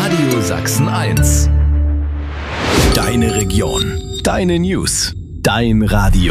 Radio Sachsen 1. Deine Region. Deine News. Dein Radio.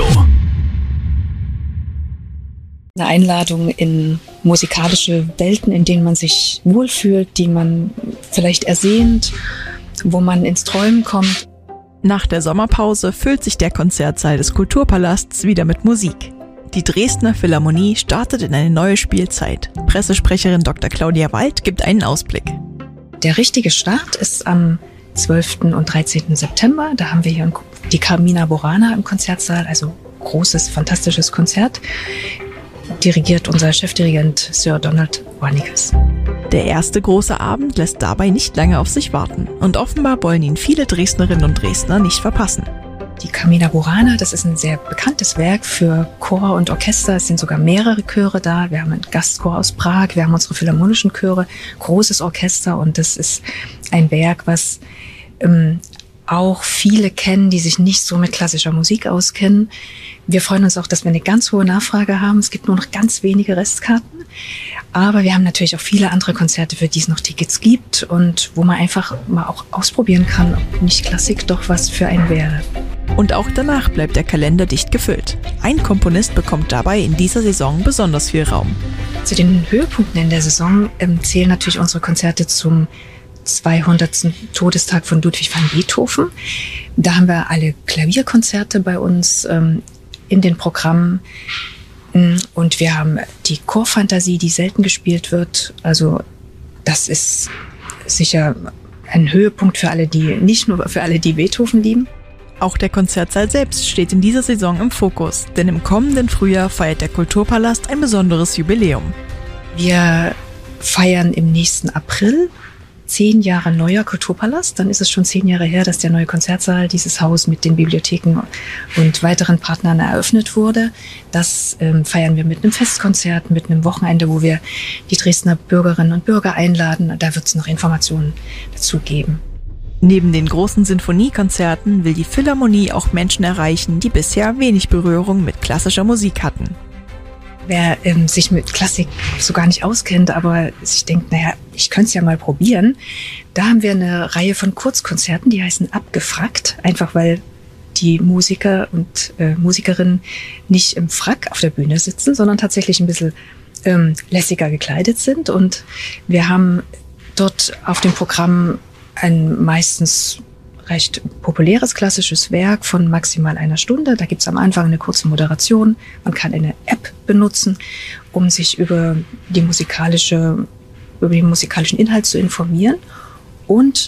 Eine Einladung in musikalische Welten, in denen man sich wohlfühlt, die man vielleicht ersehnt, wo man ins Träumen kommt. Nach der Sommerpause füllt sich der Konzertsaal des Kulturpalasts wieder mit Musik. Die Dresdner Philharmonie startet in eine neue Spielzeit. Pressesprecherin Dr. Claudia Wald gibt einen Ausblick. Der richtige Start ist am 12. und 13. September. Da haben wir hier die Carmina Burana im Konzertsaal, also großes, fantastisches Konzert. Dirigiert unser Chefdirigent Sir Donald Warnicus. Der erste große Abend lässt dabei nicht lange auf sich warten. Und offenbar wollen ihn viele Dresdnerinnen und Dresdner nicht verpassen. Die Carmina Burana, das ist ein sehr bekanntes Werk für Chor und Orchester. Es sind sogar mehrere Chöre da. Wir haben einen Gastchor aus Prag, wir haben unsere philharmonischen Chöre, großes Orchester. Und das ist ein Werk, was auch viele kennen, die sich nicht so mit klassischer Musik auskennen. Wir freuen uns auch, dass wir eine ganz hohe Nachfrage haben. Es gibt nur noch ganz wenige Restkarten. Aber wir haben natürlich auch viele andere Konzerte, für die es noch Tickets gibt und wo man einfach mal auch ausprobieren kann, ob nicht Klassik doch was für einen wäre. Und auch danach bleibt der Kalender dicht gefüllt. Ein Komponist bekommt dabei in dieser Saison besonders viel Raum. Zu den Höhepunkten in der Saison zählen natürlich unsere Konzerte zum 200. Todestag von Ludwig van Beethoven. Da haben wir alle Klavierkonzerte bei uns in den Programmen. Und wir haben die Chorfantasie, die selten gespielt wird. Also das ist sicher ein Höhepunkt für alle, die nicht nur für alle, die Beethoven lieben. Auch der Konzertsaal selbst steht in dieser Saison im Fokus, denn im kommenden Frühjahr feiert der Kulturpalast ein besonderes Jubiläum. Wir feiern im nächsten April 10 Jahre neuer Kulturpalast. Dann ist es schon 10 Jahre her, dass der neue Konzertsaal, dieses Haus mit den Bibliotheken und weiteren Partnern eröffnet wurde. Das feiern wir mit einem Festkonzert, mit einem Wochenende, wo wir die Dresdner Bürgerinnen und Bürger einladen. Da wird es noch Informationen dazu geben. Neben den großen Sinfoniekonzerten will die Philharmonie auch Menschen erreichen, die bisher wenig Berührung mit klassischer Musik hatten. Wer sich mit Klassik so gar nicht auskennt, aber sich denkt, naja, ich könnte es ja mal probieren, da haben wir eine Reihe von Kurzkonzerten, die heißen Abgefrackt, einfach weil die Musiker und Musikerinnen nicht im Frack auf der Bühne sitzen, sondern tatsächlich ein bisschen lässiger gekleidet sind. Und wir haben dort auf dem Programm ein meistens recht populäres klassisches Werk von maximal 1 Stunde. Da gibt's am Anfang eine kurze Moderation. Man kann eine App benutzen, um sich über den musikalischen Inhalt zu informieren. Und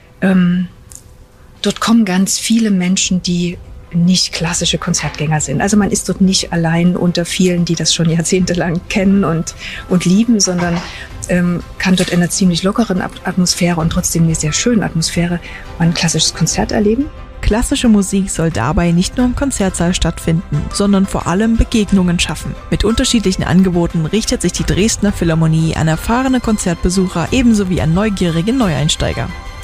dort kommen ganz viele Menschen, die nicht klassische Konzertgänger sind. Also man ist dort nicht allein unter vielen, die das schon jahrzehntelang kennen und lieben, sondern kann dort in einer ziemlich lockeren Atmosphäre und trotzdem eine sehr schöne Atmosphäre ein klassisches Konzert erleben. Klassische Musik soll dabei nicht nur im Konzertsaal stattfinden, sondern vor allem Begegnungen schaffen. Mit unterschiedlichen Angeboten richtet sich die Dresdner Philharmonie an erfahrene Konzertbesucher ebenso wie an neugierige Neueinsteiger.